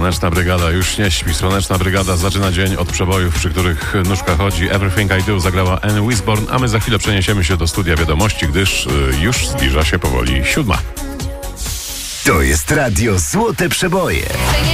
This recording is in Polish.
Słoneczna Brygada już nie śpi. Słoneczna Brygada zaczyna dzień od przebojów, przy których nóżka chodzi. Everything I Do zagrała Anne Wisborn, a my za chwilę przeniesiemy się do studia wiadomości, gdyż już zbliża się powoli 7. To jest radio Złote Przeboje.